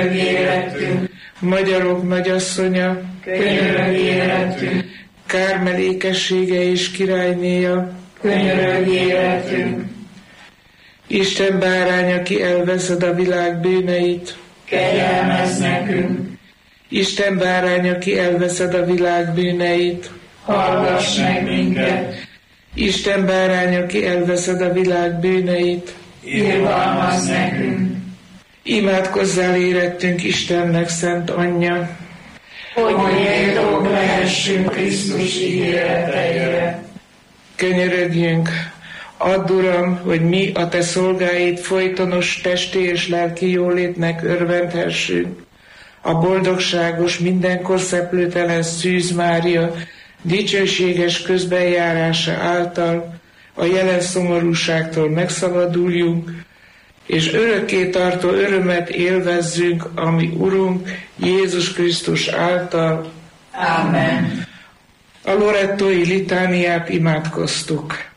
érettünk. Magyarok nagyasszonya, Könyörögj érettünk. Kármelékessége és királynéja, Könyörögj érettünk. Isten bárány, aki elveszed a világ bűneit, Kegyelmezz nekünk. Isten bárány, aki elveszed a világ bűneit, Hallgass meg minket. Isten bárány, aki elveszed a világ bűneit, Irgalmazz nekünk. imádkozzál érettünk Istennek szent anyja, Hogy méltók lehessünk Krisztus ígéreteire. könyörögjünk, add, Uram, hogy mi a te szolgáid folytonos testi és lelki jólétnek örvendhessünk. A boldogságos, mindenkor szeplőtelen Szűz Mária dicsőséges közbenjárása által a jelen szomorúságtól megszabaduljunk, és örökké tartó örömet élvezzünk, ami Urunk Jézus Krisztus által. Amen. A Lorettói litániát imádkoztuk.